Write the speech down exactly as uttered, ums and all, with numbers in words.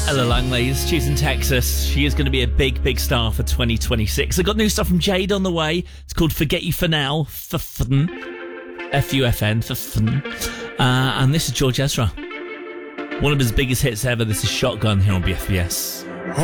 Ella Langley's. She's in Texas. She is going to be a big, big star for twenty twenty-six. I got new stuff from Jade on the way. It's called Forget You For Now. F-F-N. F U F N. F-F-N. Uh, and this is George Ezra. One of his biggest hits ever. This is Shotgun here on B F B S. Oh,